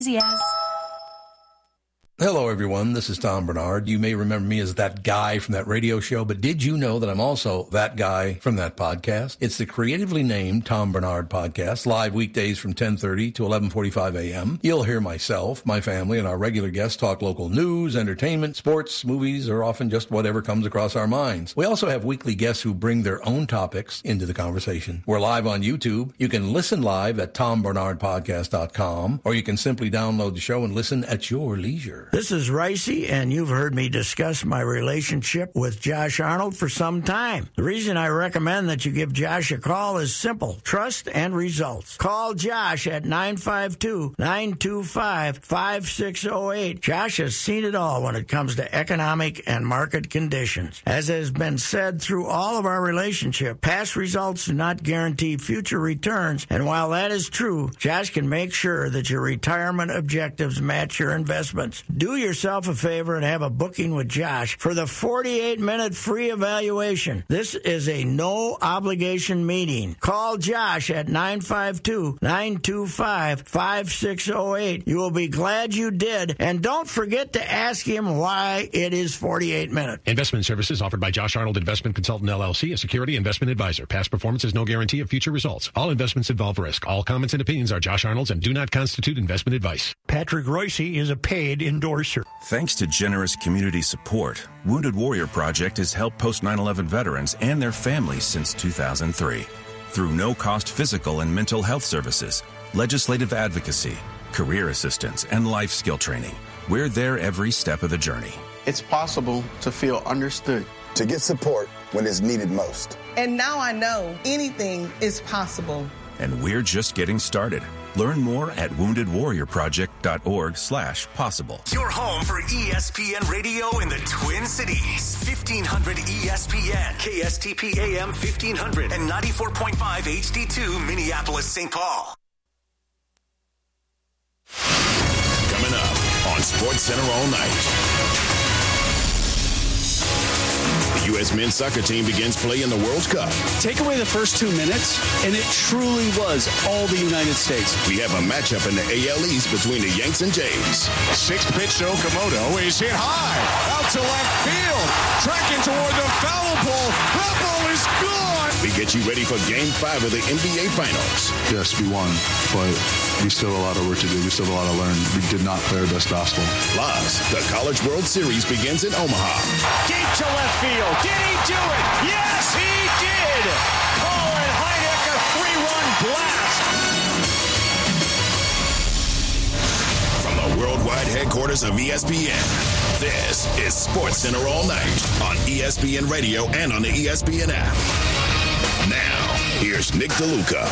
Yes. Hello, everyone. This is Tom Bernard. You may remember me as that guy from that radio show, but did you know that I'm also that guy from that podcast? It's the creatively named Tom Bernard Podcast, live weekdays from 10:30 to 11:45 a.m. You'll hear myself, my family, and our regular guests talk local news, entertainment, sports, movies, or often just whatever comes across our minds. We also have weekly guests who bring their own topics into the conversation. We're live on YouTube. You can listen live at tombernardpodcast.com, or you can simply download the show and listen at your leisure. This is Ricey, and you've heard me discuss my relationship with Josh Arnold for some time. The reason I recommend that you give Josh a call is simple: trust and results. Call Josh at 952-925-5608. Josh has seen it all when it comes to economic and market conditions. As has been said through all of our relationship, past results do not guarantee future returns, and while that is true, Josh can make sure that your retirement objectives match your investments. Do yourself a favor and have a booking with Josh for the 48-minute free evaluation. This is a no-obligation meeting. Call Josh at 952-925-5608. You will be glad you did, and don't forget to ask him why it is 48 minutes. Investment services offered by Josh Arnold Investment Consultant, LLC, a security investment advisor. Past performance is no guarantee of future results. All investments involve risk. All comments and opinions are Josh Arnold's and do not constitute investment advice. Patrick Royce is a paid endorser. Thanks to generous community support, Wounded Warrior Project has helped post 9/11 veterans and their families since 2003. Through no-cost physical and mental health services, legislative advocacy, career assistance, and life skill training, we're there every step of the journey. It's possible to feel understood, to get support when it's needed most. And now I know anything is possible. And we're just getting started. Learn more at woundedwarriorproject.org/possible. Your home for ESPN Radio in the Twin Cities. 1500 ESPN, KSTP AM 1500, and 94.5 HD2 Minneapolis, St. Paul. Coming up on SportsCenter all night. The U.S. men's soccer team begins play in the World Cup. Take away the first 2 minutes, and it truly was all the United States. We have a matchup in the AL East between the Yanks and Jays. Sixth pitch to Okamoto is hit high, out to left field, tracking toward the foul pole. That ball is gone. We get you ready for Game 5 of the NBA Finals. Yes, we won, but we still have a lot of work to do. We still have a lot to learn. We did not play our best basketball. Plus, the College World Series begins in Omaha. Deep to left field. Did he do it? Yes, he did. Colin Heineck, a 3-run blast. From the worldwide headquarters of ESPN, this is SportsCenter all night on ESPN Radio and on the ESPN app. Now, here's Nick DeLuca.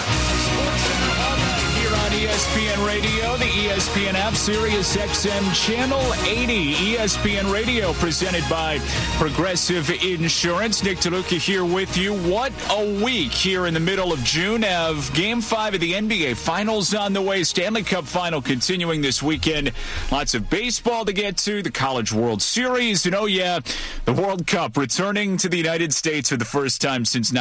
Here on ESPN Radio, the ESPN app, Sirius XM Channel 80. ESPN Radio presented by Progressive Insurance. Nick DeLuca here with you. What a week here in the middle of June. Have Game 5 of the NBA Finals on the way. Stanley Cup Final continuing this weekend. Lots of baseball to get to. The College World Series. And, oh, yeah, the World Cup returning to the United States for the first time since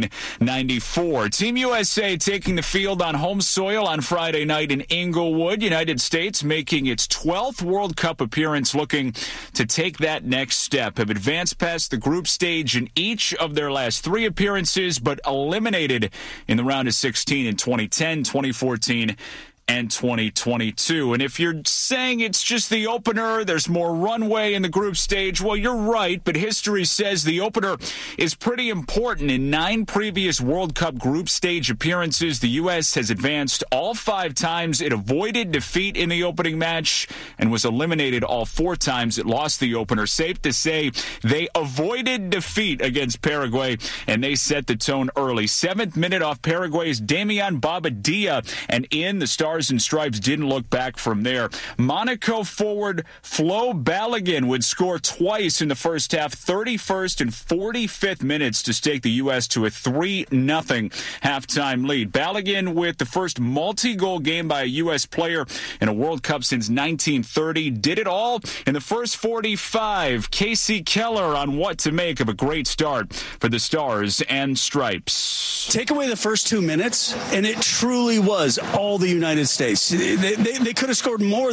1994. Team USA taking the field on home soil on Friday night in Inglewood. United States making its 12th World Cup appearance, looking to take that next step. Have advanced past the group stage in each of their last 3 appearances, but eliminated in the round of 16 in 2010, 2014, and 2022. And if you're saying it's just the opener, there's more runway in the group stage, well, you're right, but history says the opener is pretty important. In 9 previous World Cup group stage appearances, the U.S. has advanced all 5 times. It avoided defeat in the opening match and was eliminated all 4 times it lost the opener. Safe to say they avoided defeat against Paraguay, and they set the tone early. 7th minute off Paraguay's Damian Bobadilla, and in the Stars and Stripes didn't look back from there. Monaco forward Flo Balogun would score twice in the first half, 31st and 45th minutes, to stake the U.S. to a 3-0 halftime lead. Balogun with the first multi-goal game by a U.S. player in a World Cup since 1930. Did it all in the first 45. Casey Keller on what to make of a great start for the Stars and Stripes. Take away the first 2 minutes, and it truly was all the United United States. They could have scored more